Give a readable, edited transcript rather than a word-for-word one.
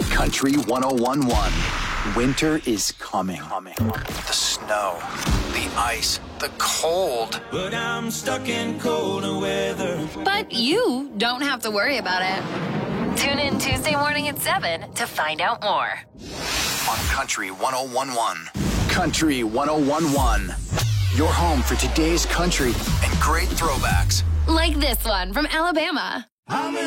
Country 101.1. Winter is coming. The snow, the ice, the cold. But I'm stuck in colder weather. But you don't have to worry about it. Tune in Tuesday morning at 7 to find out more. On Country 101.1. Country 101.1. Your home for today's country and great throwbacks. Like this one from Alabama. I'm